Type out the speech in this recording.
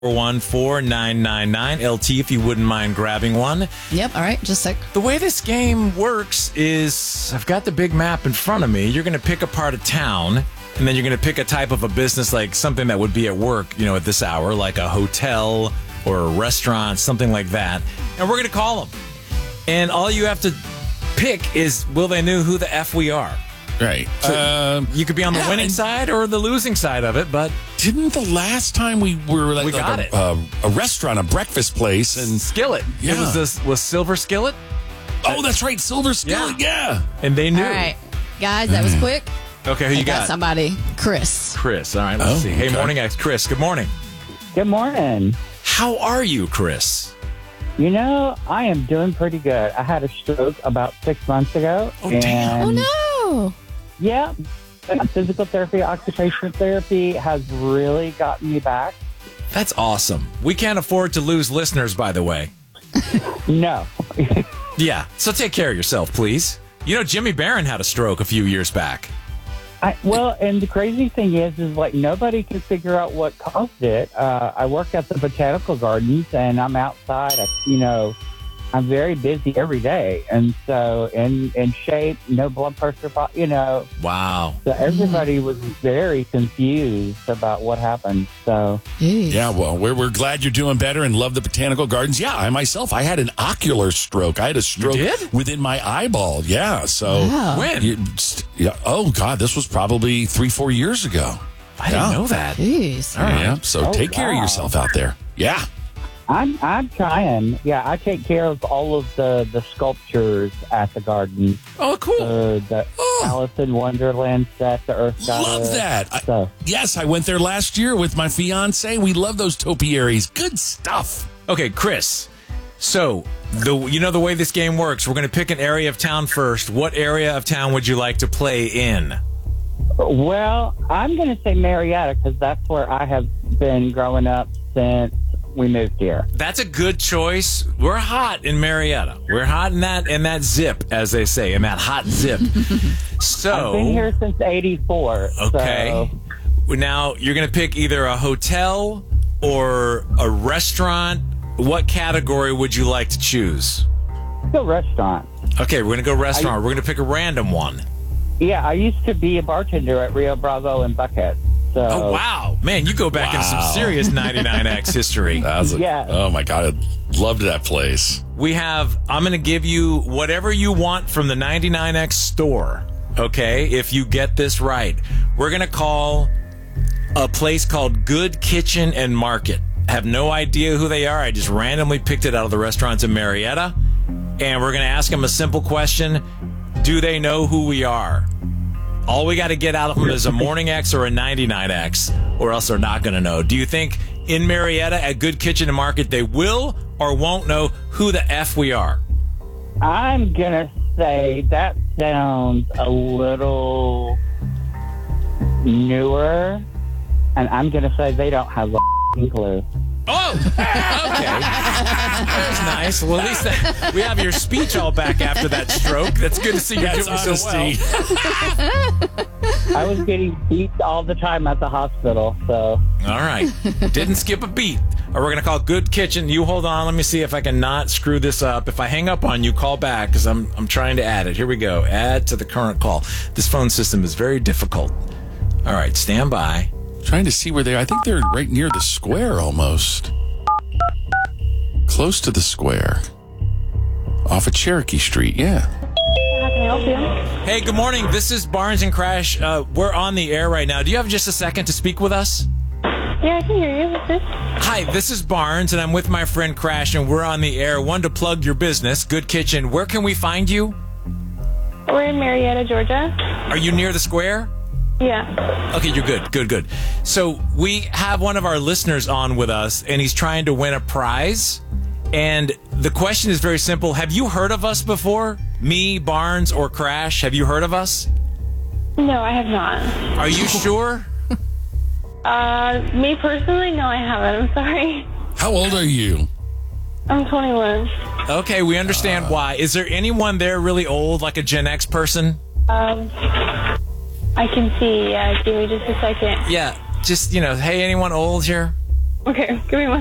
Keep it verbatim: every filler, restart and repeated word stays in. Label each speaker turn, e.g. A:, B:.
A: one four nine nine nine. L T, if you wouldn't mind grabbing one.
B: Yep, all right, just a sec.
A: The way this game works is I've got the big map in front of me. You're going to pick a part of town, and then you're going to pick a type of a business, like something that would be at work, you know, at this hour, like a hotel or a restaurant, something like that. And we're going to call them. And all you have to pick is, will they know who the F we are?
C: Right.
A: So
C: um,
A: you could be on the
C: yeah,
A: winning
C: and-
A: side or the losing side of it, but
C: Didn't the last time we were like,
A: We
C: like
A: got
C: a,
A: it.
C: A, a restaurant, a breakfast place, and
A: Skillet.
C: Yeah.
A: It was this was Silver Skillet,
C: oh, that's right, Silver Skillet, yeah.
A: and they knew.
B: All right, guys, that was quick.
A: Okay, who
B: I
A: you
B: got
A: got?
B: somebody, Chris.
A: Chris. All right, let's
C: Oh,
A: see. Hey,
C: okay.
A: Morning X. Chris, good morning.
D: Good morning.
A: How are you, Chris?
D: You know, I am doing pretty good. I had a stroke about six months ago.
A: Oh,
D: and
A: damn.
B: Oh no!
D: Yeah, physical therapy, occupational therapy has really gotten me back.
A: That's awesome. We can't afford to lose listeners, by the way.
D: No.
A: Yeah, so take care of yourself, please. You know, Jimmy Barron had a stroke a few years back.
D: I, well, and the crazy thing is, is like nobody can figure out what caused it. Uh, I work at the botanical gardens, and I'm outside. I, you know, I'm very busy every day, and so in in shape, no blood pressure. pro- You know,
A: Wow.
D: so everybody was very confused about what happened. So
B: Jeez.
C: Yeah, well, we're, we're glad you're doing better and love the botanical gardens. Yeah, I myself, I had an ocular stroke. I had a stroke
A: did?
C: within my eyeball. Yeah, so.
B: Wow.
A: When?
C: You, yeah, oh, God, this was probably three, four years ago.
A: I didn't
C: Yeah.
A: know that.
B: Jeez.
A: All right.
C: Yeah, so
D: Oh,
C: take care of
D: wow.
C: yourself out there. Yeah.
D: I'm I'm trying. Yeah, I take care of all of the, the sculptures at the garden.
A: Oh, cool.
D: Uh, the
C: Oh.
D: Alice in Wonderland set, the Earth Goddess.
C: Love that. I-
D: So,
C: Yes, I went there last year with my fiance. We love those topiaries. Good stuff.
A: Okay, Chris. So, the you know the way this game works. We're going to pick an area of town first. What area of town would you like to play in?
D: well, I'm going to say Marietta because that's where I have been growing up since we moved here.
A: That's a good choice. We're hot in Marietta. We're hot in that in that zip, as they say, in that hot zip. So,
D: I've been here since eighty-four.
A: okay.
D: So,
A: Now you're going to pick either a hotel or a restaurant. What category would you like to choose?
D: go restaurant.
A: Okay, we're going to go restaurant. We're going to pick a random one.
D: Yeah, I used to be a bartender at Rio Bravo and Buckhead. So,
A: Oh, wow. Man, you go back into some
C: Wow.
A: serious ninety-nine X history.
C: That was a-
D: Yeah.
C: Oh, my God. I loved that place.
A: We have, I'm going to give you whatever you want from the ninety-nine X store, okay, if you get this right. We're going to call a place called Good Kitchen and Market. Have no idea who they are. I just randomly picked it out of the restaurants in Marietta. And we're going to ask them a simple question. Do they know who we are? All we got to get out of them is a Morning X or a ninety-nine X, or else they're not going to know. Do you think in Marietta at Good Kitchen and Market they will or won't know who the F we are?
D: I'm going to say that sounds a little newer, and I'm going to say they don't have a clue.
A: Oh, okay. That's nice. Well, at least that, we have your speech all back after that stroke. That's good to see you're
C: That's
A: doing so well.
C: honesty.
D: I was getting beat all the time at the hospital, so
A: All right. Didn't skip a beat. Or we're going to call Good Kitchen. You hold on. Let me see if I can not screw this up. If I hang up on you, call back because I'm, I'm trying to add it. Here we go. Add to the current call. This phone system is very difficult. All right. Stand by.
C: Trying to see where they are. I think they're right near the square almost. Close to the square. Off of Cherokee Street, yeah.
E: How can I help you?
A: Hey, good morning. This is Barnes and Crash. Uh, we're on the air right now. Do you have just a second to speak with us?
E: Yeah, I can hear you. What's this?
A: Hi, this is Barnes, and I'm with my friend Crash, and we're on the air. Wanted to plug your business, Good Kitchen. Where can we find you?
E: We're in Marietta, Georgia.
A: Are you near the square?
E: Yeah.
A: Okay, you're good. Good, good. So we have one of our listeners on with us, and he's trying to win a prize. And the question is very simple. Have you heard of us before? Me, Barnes, or Crash? Have you heard of us?
E: No, I have not.
A: Are you sure?
E: Uh, me personally, no, I haven't. I'm sorry.
C: How old are you?
E: I'm twenty-one.
A: Okay, we understand why. Is there anyone there really old, like a Gen X person?
E: Um, I can see. Yeah, give me just a second.
A: Yeah, just, you know, hey, anyone old here?
E: Okay, give me one.